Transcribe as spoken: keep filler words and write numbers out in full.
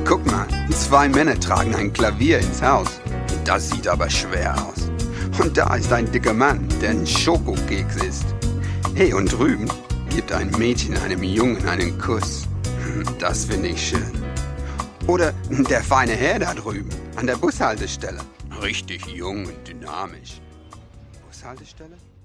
Guck mal, zwei Männer tragen ein Klavier ins Haus. Das sieht aber schwer aus. Und da ist ein dicker Mann, der ein Schokokeks isst. Hey, und drüben gibt ein Mädchen einem Jungen einen Kuss. Das finde ich schön. Oder der feine Herr da drüben, an der Bushaltestelle. Richtig jung und dynamisch. Bushaltestelle?